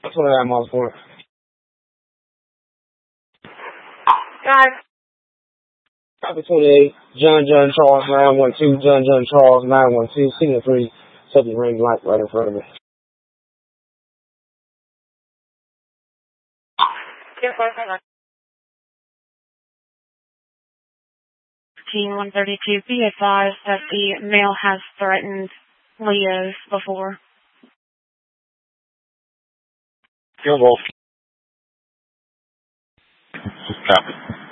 That's what I am all for. Guys. Copy 28, John Charles 912, John Charles 912, Signal 3, subject ring light right in front of me. Team 132, be advised that the male has threatened Leos before. Kill Wolf. Copy.